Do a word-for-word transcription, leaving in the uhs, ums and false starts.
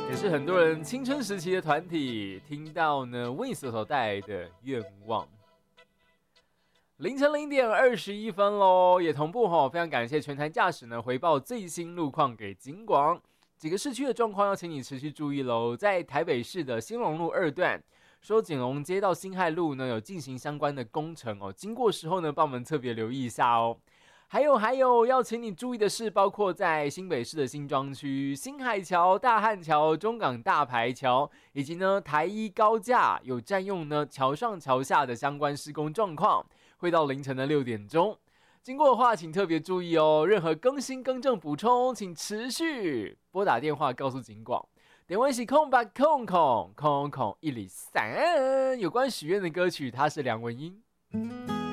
也是很多人青春时期的团体听到呢 Wings 所带来的愿望。凌晨零点二十一分喽，也同步哈，非常感谢全台驾驶呢回报最新路况给警广。几个市区的状况要请你持续注意喽。在台北市的兴隆路二段，说景隆街到辛亥路呢有进行相关的工程哦，经过时候呢帮我们特别留意一下哦。还有还有，要请你注意的是，包括在新北市的新庄区、新海桥、大汉桥、中港大排桥，以及呢台一高架有占用呢桥上桥下的相关施工状况，会到凌晨的六点钟。经过的话，请特别注意哦。任何更新、更正、补充，请持续拨打电话告诉警广。点位是空八空空空空一里三。有关许愿的歌曲，它是梁文音。